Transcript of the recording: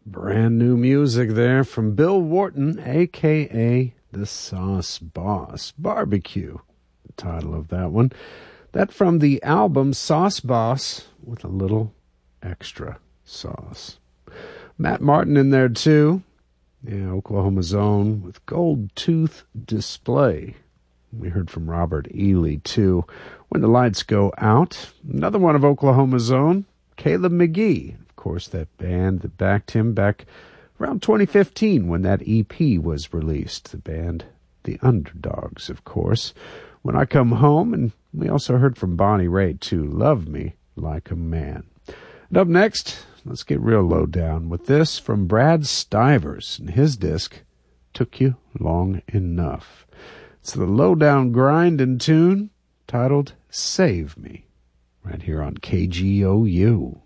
Brand new music there from Bill Wharton, a.k.a. the Sauce Boss. Barbecue, the title of that one. That from the album Sauce Boss with a little extra sauce. Matt Martin in there too. Yeah, Oklahoma Zone with Gold Tooth Display. We heard from Robert Ely too. When the Lights Go Out. Another one of Oklahoma's own, Caleb McGee. Of course, that band that backed him back around 2015 when that EP was released. The band, The Underdogs, of course. When I Come Home, and we also heard from Bonnie Raitt too, Love Me Like a Man. And up next, let's get real low down with this from Brad Stivers and his disc, Took You Long Enough. It's the low-down grinding tune titled Save Me, right here on KGOU.